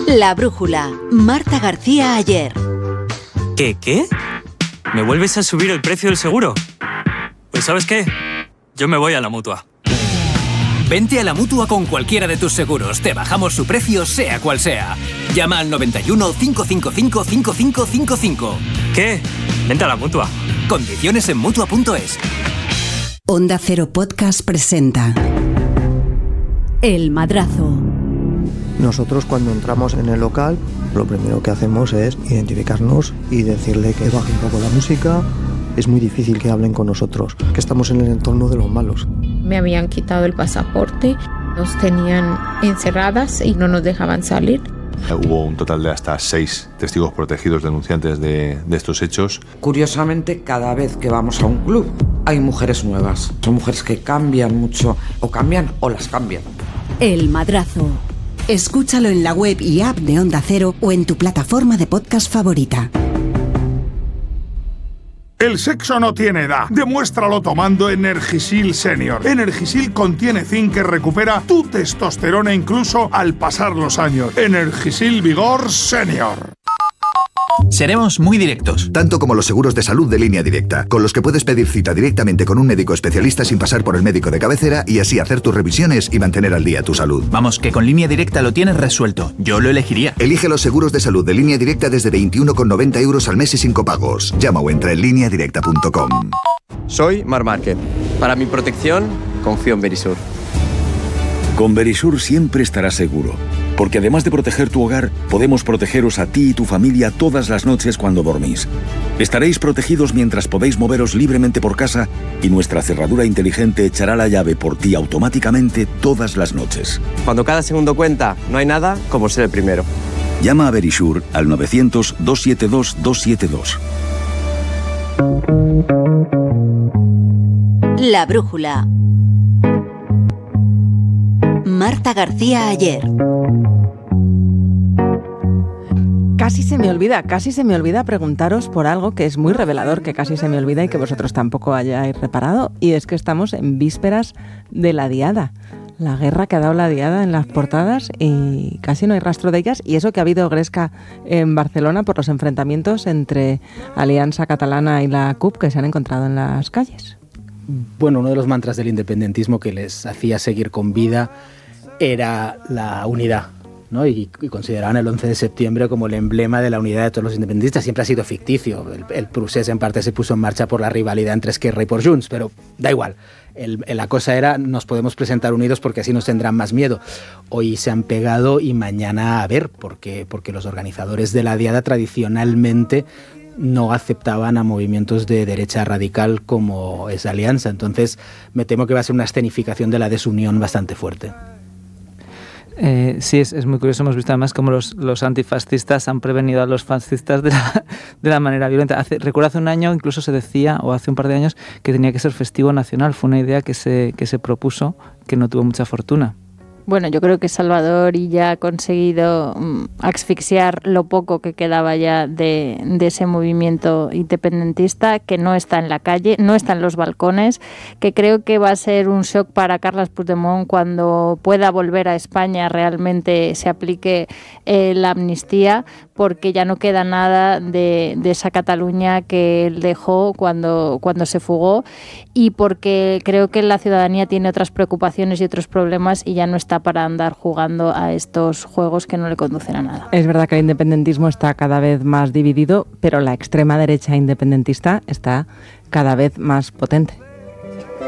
La Brújula, Marta García Aller. ¿Qué? ¿Me vuelves a subir el precio del seguro? Pues ¿sabes qué? Yo me voy a la Mutua. Vente a la Mutua con cualquiera de tus seguros. Te bajamos su precio, sea cual sea. Llama al 91 555 5555. ¿Qué? Vente a la Mutua. Condiciones en Mutua.es. Onda Cero Podcast presenta El Madrazo. Nosotros cuando entramos en el local, lo primero que hacemos es identificarnos y decirle que baje un poco la música. Es muy difícil que hablen con nosotros, que estamos en el entorno de los malos. Me habían quitado el pasaporte, nos tenían encerradas y no nos dejaban salir. Hubo un total de hasta 6 testigos protegidos denunciantes de estos hechos. Curiosamente, cada vez que vamos a un club hay mujeres nuevas. Son mujeres que cambian mucho, o cambian o las cambian. El Madrazo. Escúchalo en la web y app de Onda Cero o en tu plataforma de podcast favorita. El sexo no tiene edad. Demuéstralo tomando Energisil Senior. Energisil contiene zinc que recupera tu testosterona incluso al pasar los años. Energisil Vigor Senior. Seremos muy directos. Tanto como los seguros de salud de Línea Directa, con los que puedes pedir cita directamente con un médico especialista sin pasar por el médico de cabecera y así hacer tus revisiones y mantener al día tu salud. Vamos, que con Línea Directa lo tienes resuelto. Yo lo elegiría. Elige los seguros de salud de Línea Directa desde 21,90 € al mes y sin copagos. Llama o entra en lineadirecta.com. Soy Marc Márquez. Para mi protección, confío en Verisur. Con Verisur siempre estarás seguro, porque además de proteger tu hogar, podemos protegeros a ti y tu familia todas las noches cuando dormís. Estaréis protegidos mientras podéis moveros libremente por casa y nuestra cerradura inteligente echará la llave por ti automáticamente todas las noches. Cuando cada segundo cuenta, no hay nada como ser el primero. Llama a Verisur al 900-272-272. La Brújula. Marta García Aller. Casi se me olvida preguntaros por algo que es muy revelador, que casi se me olvida y que vosotros tampoco hayáis reparado, y es que estamos en vísperas de la Diada. La guerra que ha dado la Diada en las portadas y casi no hay rastro de ellas, y eso que ha habido gresca en Barcelona por los enfrentamientos entre Alianza Catalana y la CUP que se han encontrado en las calles. Bueno, uno de los mantras del independentismo que les hacía seguir con vida era la unidad, ¿no? Y consideraban el 11 de septiembre como el emblema de la unidad de todos los independentistas. Siempre ha sido ficticio. El procés en parte se puso en marcha por la rivalidad entre Esquerra y por Junts, pero da igual. La cosa era, nos podemos presentar unidos porque así nos tendrán más miedo. Hoy se han pegado y mañana a ver, porque los organizadores de la Diada tradicionalmente no aceptaban a movimientos de derecha radical como es Alianza. Entonces me temo que va a ser una escenificación de la desunión bastante fuerte. Sí, es muy curioso. Hemos visto además cómo los antifascistas han prevenido a los fascistas de la manera violenta. Recuerdo hace un año, incluso se decía, o hace un par de años, que tenía que ser festivo nacional. Fue una idea que se propuso, que no tuvo mucha fortuna. Bueno, yo creo que Salvador ya ha conseguido asfixiar lo poco que quedaba ya de ese movimiento independentista, que no está en la calle, no está en los balcones, que creo que va a ser un shock para Carles Puigdemont cuando pueda volver a España, realmente se aplique la amnistía, porque ya no queda nada de esa Cataluña que él dejó cuando se fugó, y porque creo que la ciudadanía tiene otras preocupaciones y otros problemas y ya no está para andar jugando a estos juegos que no le conducen a nada. Es verdad que el independentismo está cada vez más dividido, pero la extrema derecha independentista está cada vez más potente.